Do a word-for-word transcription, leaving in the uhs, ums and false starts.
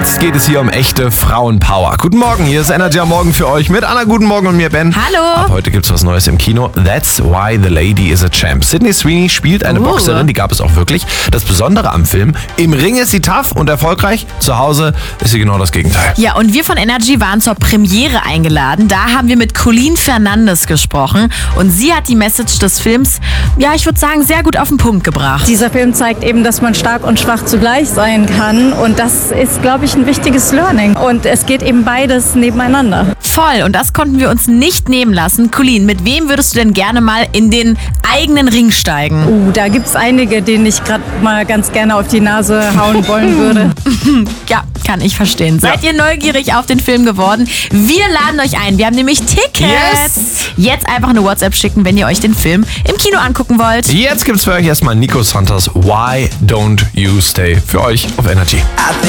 Jetzt geht es hier um echte Frauenpower. Guten Morgen, hier ist Energy am Morgen für euch mit Anna. Guten Morgen und mir, Ben. Hallo. Ab heute gibt's was Neues im Kino. That's Why the Lady is a Champ. Sydney Sweeney spielt eine Uh. Boxerin, die gab es auch wirklich. Das Besondere am Film, im Ring ist sie tough und erfolgreich. Zu Hause ist sie genau das Gegenteil. Ja, und wir von Energy waren zur Premiere eingeladen. Da haben wir mit Colleen Fernandes gesprochen. Und sie hat die Message des Films, ja, ich würde sagen, sehr gut auf den Punkt gebracht. Dieser Film zeigt eben, dass man stark und schwach zugleich sein kann. Und das ist, glaube ich, ein wichtiges Learning. Und es geht eben beides nebeneinander. Voll, und das konnten wir uns nicht nehmen lassen. Colleen, mit wem würdest du denn gerne mal in den eigenen Ring steigen? Uh, da gibt es einige, denen ich gerade mal ganz gerne auf die Nase hauen wollen würde. Ja, kann ich verstehen. Seid ihr neugierig auf den Film geworden? Wir laden euch ein. Wir haben nämlich Tickets. Yes. Jetzt einfach eine WhatsApp schicken, wenn ihr euch den Film im Kino angucken wollt. Jetzt gibt's für euch erstmal Nico Santos Why Don't You Stay für euch auf Energy. I think